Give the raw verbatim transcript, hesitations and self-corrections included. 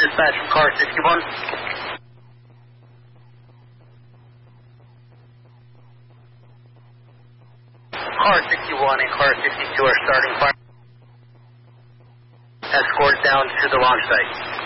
dispatch from car sixty-one. Car sixty-one and car sixty-two are starting fire. Escort down to the launch site.